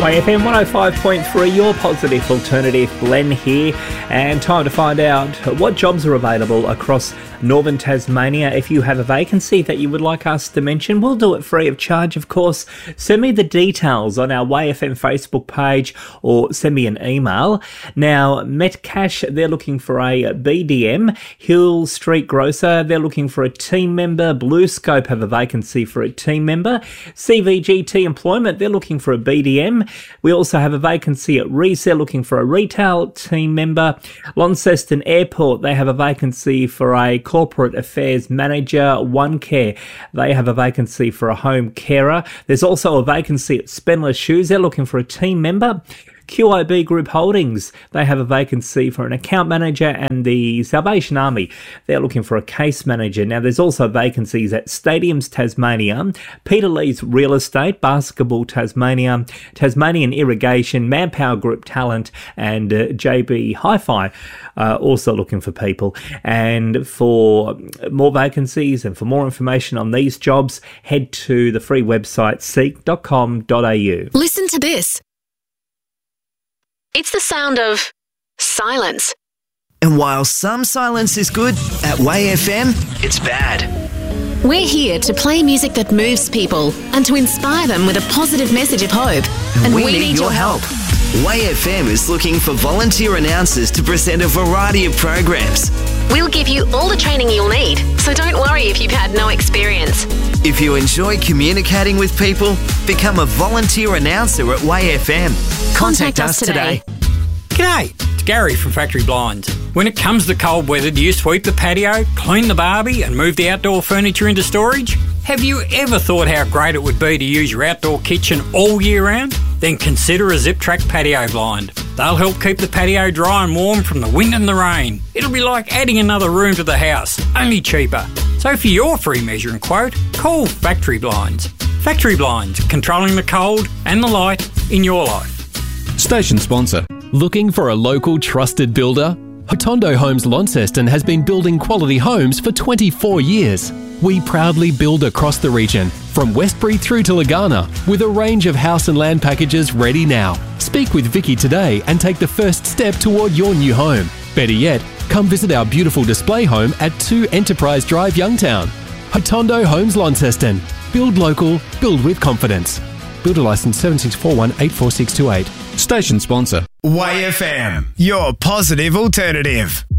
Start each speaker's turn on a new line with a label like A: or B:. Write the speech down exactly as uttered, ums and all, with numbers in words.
A: Y F M one oh five point three, your positive alternative. Glenn here, and time to find out what jobs are available across northern Tasmania. If you have a vacancy that you would like us to mention, we'll do it free of charge, of course. Send me the details on our Y F M Facebook page or send me an email. Now, Metcash, they're looking for a B D M. Hill Street Grocer, they're looking for a team member. Blue Scope have a vacancy for a team member. C V G T Employment, they're looking for a B D M. We also have a vacancy at Reese, they're looking for a retail team member. Launceston Airport, they have a vacancy for a corporate affairs manager. One Care, they have a vacancy for a home carer. There's also a vacancy at Spendler Shoes, they're looking for a team member. Q I B Group Holdings, they have a vacancy for an account manager, and the Salvation Army, they're looking for a case manager. Now, there's also vacancies at Stadiums Tasmania, Peter Lee's Real Estate, Basketball Tasmania, Tasmanian Irrigation, Manpower Group Talent, and uh, J B Hi-Fi, uh, also looking for people. And for more vacancies and for more information on these jobs, head to the free website seek dot com dot a u.
B: Listen to this. It's the sound of silence.
C: And while some silence is good, at Y F M, it's bad.
B: We're here to play music that moves people and to inspire them with a positive message of hope.
C: And, we, we need, need your help. help. Y F M is looking for volunteer announcers to present a variety of programs.
B: We'll give you all the training you'll need, so don't worry if you've had no experience.
C: If you enjoy communicating with people, become a volunteer announcer at Y F M. Contact, Contact us today.
D: G'day, it's Gary from Factory Blinds. When it comes to cold weather, do you sweep the patio, clean the barbie and move the outdoor furniture into storage? Have you ever thought how great it would be to use your outdoor kitchen all year round? Then consider a Zip Track patio blind. They'll help keep the patio dry and warm from the wind and the rain. It'll be like adding another room to the house, only cheaper. So for your free measuring quote, call Factory Blinds. Factory Blinds, controlling the cold and the light in your life.
E: Station sponsor. Looking for a local trusted builder? Hotondo Homes Launceston has been building quality homes for twenty-four years. We proudly build across the region, from Westbury through to Lagana, with a range of house and land packages ready now. Speak with Vicky today and take the first step toward your new home. Better yet, come visit our beautiful display home at two Enterprise Drive, Youngtown. Hotondo Homes Launceston. Build local, build with confidence. Builder licence seven six four one eight four six two eight.
F: Station sponsor.
G: Y F M, your positive alternative.